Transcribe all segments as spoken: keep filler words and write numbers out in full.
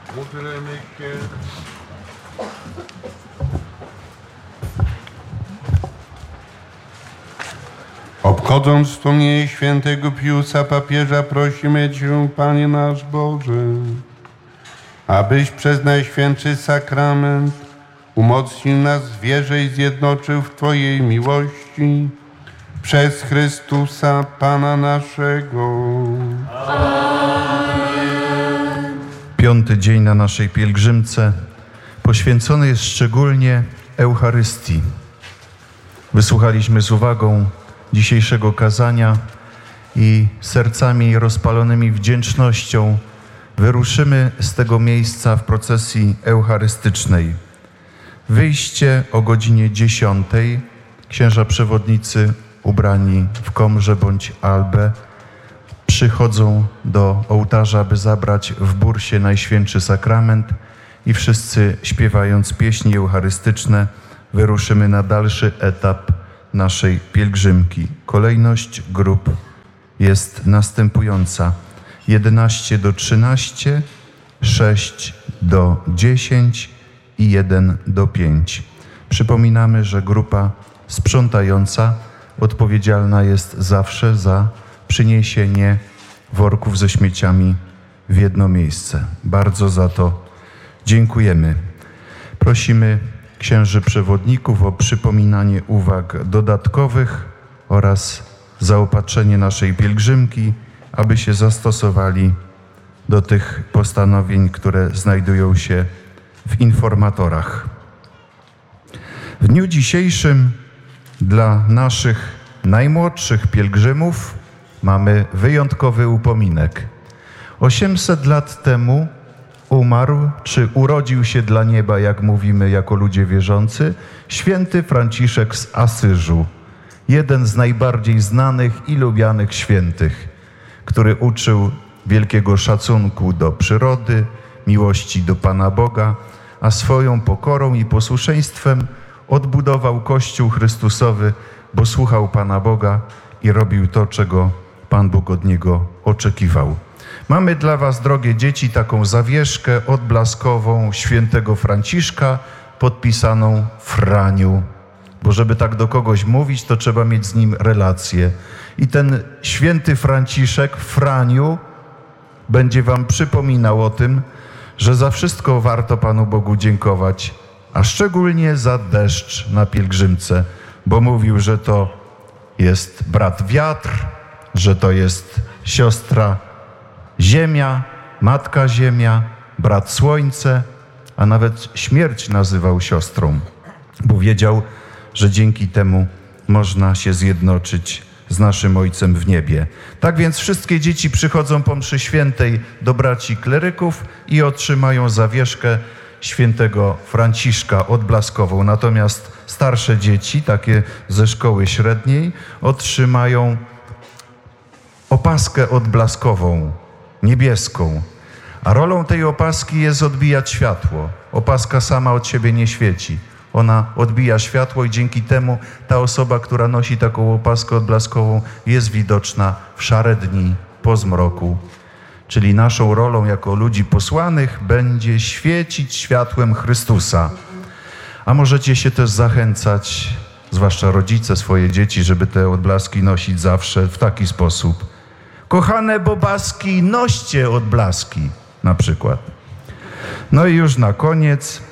Módlmy się. Obchodząc wspomnienie świętego Piusa papieża, prosimy Cię, Panie nasz Boże, abyś przez Najświętszy Sakrament umocnił nas w wierze i zjednoczył w Twojej miłości przez Chrystusa, Pana naszego. Amen. Piąty dzień na naszej pielgrzymce poświęcony jest szczególnie Eucharystii. Wysłuchaliśmy z uwagą dzisiejszego kazania i sercami rozpalonymi wdzięcznością wyruszymy z tego miejsca w procesji eucharystycznej. Wyjście o godzinie dziesiątej. Księża przewodnicy ubrani w komrze bądź albę przychodzą do ołtarza, aby zabrać w bursie Najświętszy Sakrament i wszyscy, śpiewając pieśni eucharystyczne, wyruszymy na dalszy etap naszej pielgrzymki. Kolejność grup jest następująca: jedenaście do trzynastu, sześć do dziesięciu i jeden do pięciu. Przypominamy, że grupa sprzątająca odpowiedzialna jest zawsze za przyniesienie worków ze śmieciami w jedno miejsce. Bardzo za to dziękujemy. Prosimy księży przewodników o przypominanie uwag dodatkowych oraz zaopatrzenie naszej pielgrzymki, aby się zastosowali do tych postanowień, które znajdują się w informatorach. W dniu dzisiejszym dla naszych najmłodszych pielgrzymów mamy wyjątkowy upominek. osiemset lat temu umarł, czy urodził się dla nieba, jak mówimy jako ludzie wierzący, święty Franciszek z Asyżu, jeden z najbardziej znanych i lubianych świętych, który uczył wielkiego szacunku do przyrody, miłości do Pana Boga, a swoją pokorą i posłuszeństwem odbudował Kościół Chrystusowy, bo słuchał Pana Boga i robił to, czego Pan Bóg od niego oczekiwał. Mamy dla was, drogie dzieci, taką zawieszkę odblaskową świętego Franciszka, podpisaną Franiu. Bo żeby tak do kogoś mówić, to trzeba mieć z nim relację. I ten święty Franciszek, Franiu, będzie wam przypominał o tym, że za wszystko warto Panu Bogu dziękować, a szczególnie za deszcz na pielgrzymce, bo mówił, że to jest brat wiatr, że to jest siostra ziemia, matka ziemia, brat słońce, a nawet śmierć nazywał siostrą, bo wiedział, że dzięki temu można się zjednoczyć z naszym Ojcem w niebie. Tak więc wszystkie dzieci przychodzą po mszy świętej do braci kleryków i otrzymają zawieszkę świętego Franciszka odblaskową. Natomiast starsze dzieci, takie ze szkoły średniej, otrzymają opaskę odblaskową, niebieską. A rolą tej opaski jest odbijać światło. Opaska sama od siebie nie świeci. Ona odbija światło i dzięki temu ta osoba, która nosi taką opaskę odblaskową, jest widoczna w szare dni po zmroku. Czyli naszą rolą jako ludzi posłanych będzie świecić światłem Chrystusa. A możecie się też zachęcać, zwłaszcza rodzice, swoje dzieci, żeby te odblaski nosić zawsze w taki sposób. Kochane bobaski, noście odblaski, na przykład. No i już na koniec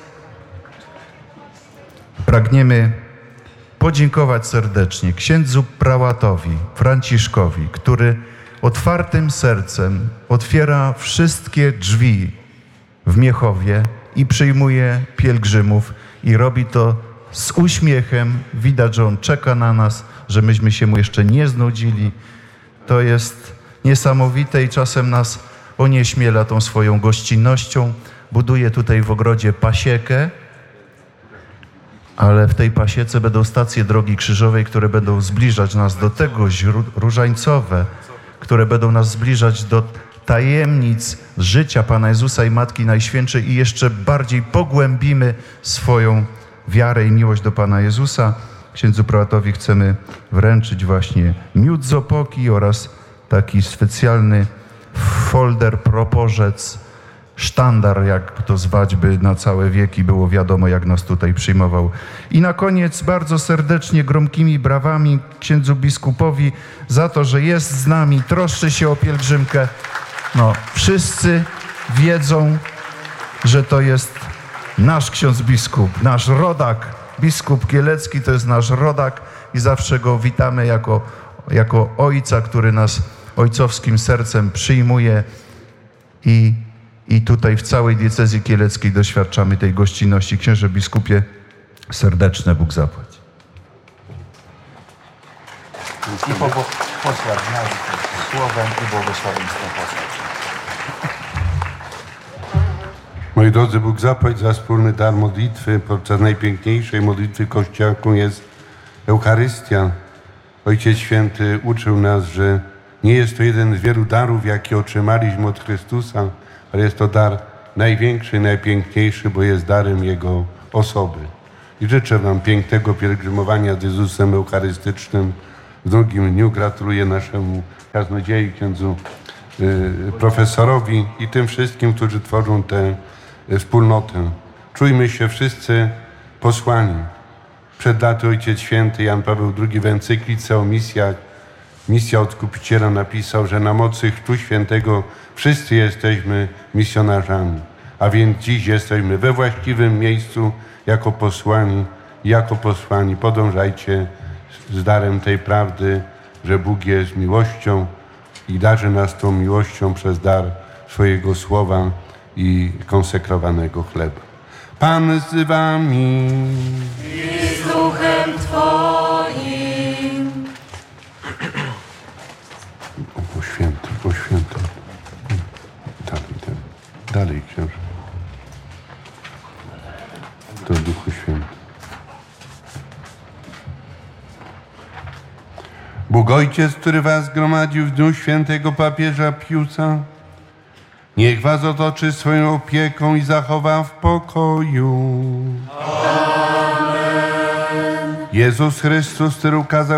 pragniemy podziękować serdecznie księdzu prałatowi Franciszkowi, który otwartym sercem otwiera wszystkie drzwi w Miechowie i przyjmuje pielgrzymów i robi to z uśmiechem. Widać, że on czeka na nas, że myśmy się mu jeszcze nie znudzili. To jest niesamowite i czasem nas onieśmiela tą swoją gościnnością. Buduje tutaj w ogrodzie pasiekę, ale w tej pasiece będą stacje drogi krzyżowej, które będą zbliżać nas do tego, różańcowe, które będą nas zbliżać do tajemnic życia Pana Jezusa i Matki Najświętszej i jeszcze bardziej pogłębimy swoją wiarę i miłość do Pana Jezusa. Księdzu prałatowi chcemy wręczyć właśnie miód z opoki oraz taki specjalny folder, proporzec sztandar, jak to zwać, by na całe wieki było wiadomo, jak nas tutaj przyjmował. I na koniec bardzo serdecznie, gromkimi brawami księdzu biskupowi za to, że jest z nami, troszczy się o pielgrzymkę. No, wszyscy wiedzą, że to jest nasz ksiądz biskup, nasz rodak. Biskup Kielecki to jest nasz rodak i zawsze go witamy jako, jako ojca, który nas ojcowskim sercem przyjmuje i, i tutaj w całej diecezji kieleckiej doświadczamy tej gościnności. Księże biskupie, serdeczne Bóg zapłać. I po posłach nas słowem i błogosławieństwem posłać. Moi drodzy, Bóg zapłać za wspólny dar modlitwy podczas najpiękniejszej modlitwy Kościoła, jaką jest Eucharystia. Ojciec Święty uczył nas, że nie jest to jeden z wielu darów, jakie otrzymaliśmy od Chrystusa, ale jest to dar największy, najpiękniejszy, bo jest darem Jego osoby. I życzę Wam pięknego pielgrzymowania z Jezusem Eucharystycznym. W drugim dniu gratuluję naszemu kaznodziei, księdzu y, profesorowi i tym wszystkim, którzy tworzą tę y, wspólnotę. Czujmy się wszyscy posłani. Przed laty Ojciec Święty Jan Paweł drugi w encyklice o misjach, misja Odkupiciela napisał, że na mocy Chrztu Świętego wszyscy jesteśmy misjonarzami. A więc dziś jesteśmy we właściwym miejscu jako posłani, jako posłani. Podążajcie z darem tej prawdy, że Bóg jest miłością i darzy nas tą miłością przez dar swojego słowa i konsekrowanego chleba. Pan z wami. I z duchem Twoim. O święty, o święty. Dalej, dalej, dalej książę. Do Duchu Święty. Bóg Ojciec, który was zgromadził w dniu świętego papieża Piusa, niech was otoczy swoją opieką i zachowa w pokoju. Amen. Jezus Chrystus, który ukazał